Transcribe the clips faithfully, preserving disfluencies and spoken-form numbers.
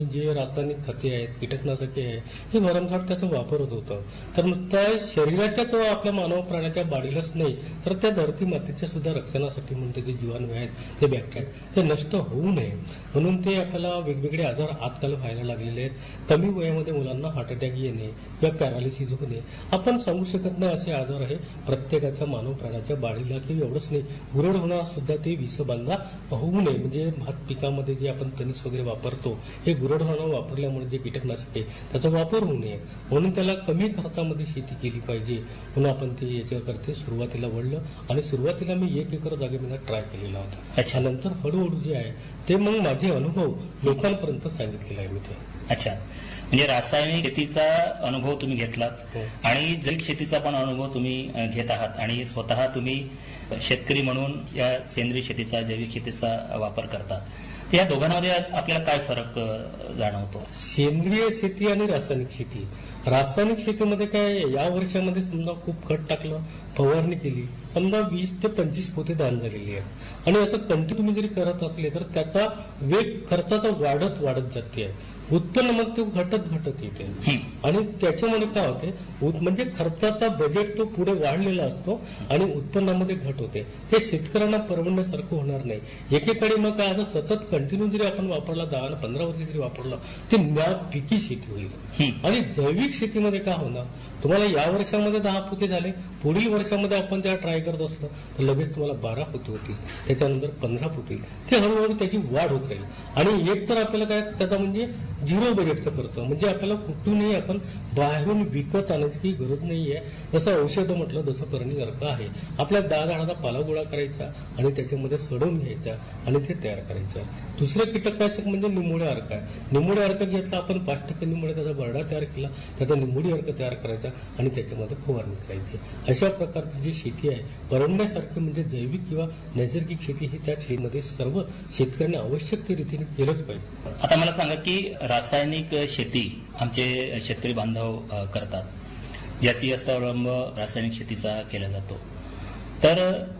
जे रासायनिक खते आहेत, कीटकनाशके आहे, हे भरमसाठ त्याचा वापर होत होता. तर नुसता शरीराच्याच आपल्या मानव प्राण्याच्या बाडीलाच नाही, तर त्या धरती मातेच्या सुद्धा रक्षणासाठी म्हणून त्याचे जीवाणू आहेत, ते बॅक्टेरिया ते नष्ट होऊ नये म्हणून ते आपल्याला वेगवेगळे आजार आजकाल व्हायला लागलेले आहेत. कमी वयामध्ये मुलांना हार्ट अटॅक येणे किंवा पॅरालिसिस होणे आपण सांगू शकत नाही, असे आजार आहे प्रत्येकाच्या मानव प्राण्याच्या बाडीला. किंवा एवढंच नाही, गुरड होणार सुद्धा ते विषबाधा होऊ नये. म्हणजे भात पिकामध्ये जे आपण तणीस वगैरे वापरतो, हे गुरड होणं वापरल्यामुळे जे कीटकनाशक आहे त्याचा वापर होऊ नये म्हणून त्याला कमी खर्चामध्ये शेती केली पाहिजे म्हणून आपण ते याच्याकरते सुरुवातीला वळलं. आणि सुरुवातीला मी एक एकर जागेमध्ये ट्राय केलेला होता. अच्छा. नंतर हळूहळू जे आहे ते मग माझे अनुभव लोकांपर्यंत सांगितलेला आहे मी ते. अच्छा, म्हणजे रासायनिक शेतीचा अनुभव तुम्ही घेतलात आणि जैविक शेतीचा पण अनुभव तुम्ही घेत आहात आणि स्वतः तुम्ही शेतकरी म्हणून या सेंद्रिय शेतीचा जैविक शेतीचा वापर करतात. या दोघांमध्ये आपल्याला काय फरक जाणवतो? सेंद्रिय शेती आणि रासायनिक शेती. रासायनिक शेतीमध्ये काय, या वर्षामध्ये समजा खूप खत टाकलं, फवारणी केली, समजा वीस ते पंचवीस पोते दान झालेली आहे आणि असं कंटिन्यू तुम्ही जरी करत असले तर त्याचा वेग खर्चाचा वाढत वाढत जाते आहे. उत्पन्न मग ते घटत घटत येते आणि त्याच्यामुळे काय होते, म्हणजे खर्चाचा बजेट तो पुढे वाढलेला असतो आणि उत्पन्नामध्ये घट होते. हे शेतकऱ्यांना परवडण्यासारखं होणार नाही. एकेकडे मग काय, असं सतत कंटिन्यू जरी आपण वापरला, दहा पंधरा वर्ष जरी वापरला, ते पिकी शेती होईल. आणि जैविक शेतीमध्ये काय होणार, तुम्हाला या वर्षामध्ये दहा पोते झाले, पुढील वर्षामध्ये आपण जेव्हा ट्राय करत असलो तर लगेच तुम्हाला बारा पोते होतील, त्याच्यानंतर पंधरा पोते होईल. ते हळूहळू त्याची वाढ होत राहील. आणि एक तर आपल्याला काय त्याचा म्हणजे झिरो बजेटचं करतो, म्हणजे आपल्याला कुठूनही आपण बाहेरून विकत आणायची गरज नाहीये. जसं औषधं म्हटलं तसं करणीसारखं आहे. आपल्या दहा झाडाचा पाला गोळा करायचा आणि त्याच्यामध्ये सडवून घ्यायचा आणि ते तयार करायचं. दुसरं कीटकनाशक म्हणजे निंबोडी अर्क आहे. निंबोडी अर्क घेतला आपण, पाच टक्के निंबोडी त्याचा भरडा तयार केला, त्याचा निंबोडी अर्क तयार करायचा आणि त्याच्यामध्ये फवारणी करायची. अशा प्रकारची जी शेती आहे परवडण्यासारखी म्हणजे जैविक किंवा नैसर्गिक शेती, ही त्या शेतीमध्ये सर्व शेतकऱ्यांनी आवश्यक ते रीतीने केलंच पाहिजे. आता मला सांगा की रासायनिक शेती आमचे शेतकरी बांधव करतात, जास्तीत जास्त अवलंब रासायनिक शेतीचा केला जातो. तर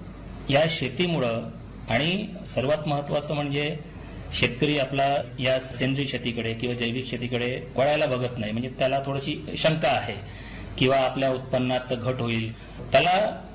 या शेतीमुळं आणि सर्वात महत्वाचं म्हणजे शेतकरी आपला या सेंद्रिय शेतीकडे किंवा जैविक शेतीकडे वळायला बघत नाही, म्हणजे त्याला थोडीशी शंका आहे किंवा आपल्या उत्पन्नात घट होईल. त्याला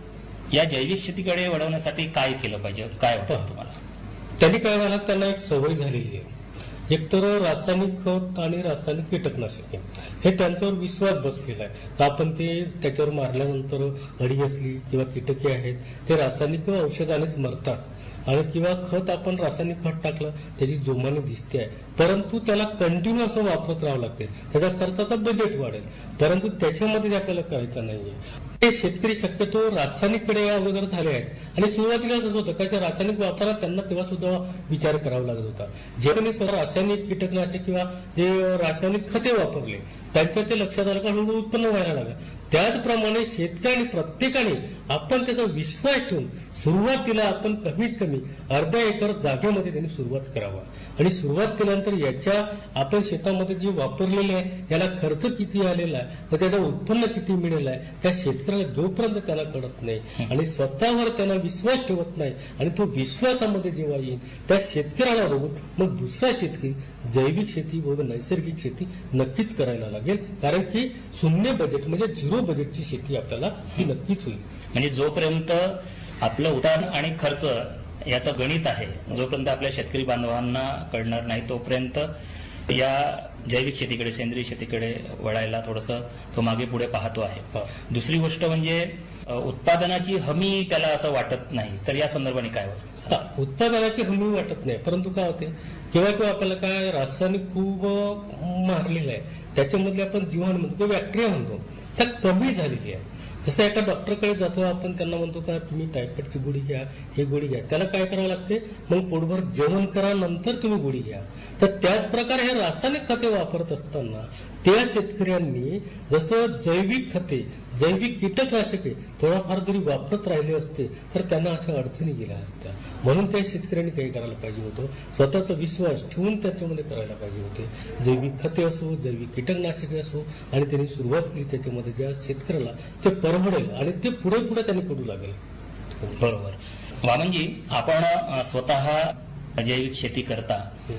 या जैविक शेतीकडे वळवण्यासाठी काय केलं पाहिजे, काय वाटतं तुम्हाला? त्यांनी काय झालं, त्यांना एक सवय झालेली आहे. एकतर रासायनिक खत आणि रासायनिक कीटकनाशके हे त्यांच्यावर विश्वास बसलेला आहे. तर आपण ते त्याच्यावर मारल्यानंतर अडी असली किंवा कीटके आहेत ते रासायनिक किंवा औषधानेच मरतात आणि किंवा खत आपण रासायनिक खत टाकलं त्याची जोमाने दिसते आहे, परंतु त्याला कंटिन्यू असं वापरत राहावं लागते. त्याच्या खर्चाचा बजेट वाढेल, परंतु त्याच्यामध्ये त्याला करायचं नाहीये. ते शेतकरी शक्यतो रासायनिककडे अगोदर झाले आहेत आणि सुरुवातीला असंच होतं, कसं रासायनिक वापरा त्यांना तेव्हा सुद्धा विचार करावा लागत होता. जे कोणी रासायनिक कीटकनाशक किंवा जे रासायनिक खते वापरले त्यांच्या ते लक्षात आलं का हळूहळू उत्पन्न व्हायला लागलं. त्याचप्रमाणे शेतकऱ्यांनी प्रत्येकाने आपण त्याचा विश्वास ठेवून सुरुवातीला आपण कमीत कमी अर्धा एकर जागेमध्ये त्यांनी सुरुवात करावा आणि सुरुवात केल्यानंतर याच्या आपण शेतामध्ये जे वापरलेले आहे याला खर्च किती आलेला आहे व त्याचं उत्पन्न किती मिळेल आहे, त्या शेतकऱ्याला जोपर्यंत त्याला कळत नाही आणि स्वतःवर त्यांना विश्वास ठेवत नाही आणि तो विश्वासामध्ये जेव्हा येईल त्या शेतकऱ्याला बघून मग दुसरा शेतकरी जैविक शेती व नैसर्गिक शेती नक्कीच करायला लागेल. कारण की शून्य बजेट म्हणजे झिरो बजेटची शेती आपल्याला ही नक्कीच होईल. म्हणजे जोपर्यंत आपलं उत्पादन आणि खर्च याचं गणित आहे, जोपर्यंत आपल्या शेतकरी बांधवांना कळणार नाही तोपर्यंत या जैविक शेतीकडे सेंद्रिय शेतीकडे वळायला थोडंसं तो मागे पुढे पाहतो आहे. दुसरी गोष्ट म्हणजे उत्पादनाची हमी त्याला असं वाटत नाही, तर या संदर्भाने काय होतं? उत्पादनाची हमी वाटत नाही, परंतु काय होते किंवा किंवा आपल्याला काय रासायनिक खूप मारलेलं आहे, त्याच्यामधले आपण जीवाणू म्हणतो किंवा बॅक्टेरिया म्हणतो त्या कमी झालेली आहे. जसं एका डॉक्टरकडे जातो आपण, त्यांना म्हणतो का तुम्ही टायफॉइडची गोळी घ्या, हे गोळी घ्या, त्याला काय करावं लागते, मग पोटभर जेवण करा नंतर तुम्ही गोळी घ्या. तर त्याच प्रकारे हे रासायनिक खते वापरत असताना त्या शेतकऱ्यांनी जसं जैविक खते जैविक कीटकनाशके थोडाफार जरी वापरत राहिले असते तर त्यांना अशा अडचणी गेल्या असत्या. म्हणून त्या शेतकऱ्यांनी काही करायला पाहिजे होतं, स्वतःचा विश्वास ठेवून त्याच्यामध्ये करायला पाहिजे होते. जैविक खते असो, जैविक कीटकनाशके असो आणि त्यांनी सुरुवात केली त्याच्यामध्ये ज्या शेतकऱ्याला ते परवडेल आणि ते पुढे पुढे त्यांनी करू लागेल. बरोबर. वामनजी, आपण स्वतः जैविक शेती करता